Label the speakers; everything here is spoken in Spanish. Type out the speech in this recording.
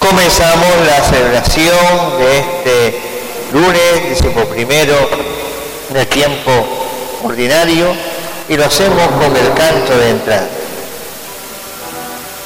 Speaker 1: Comenzamos la celebración de este lunes, 11º del tiempo ordinario, y lo hacemos con el canto de entrada.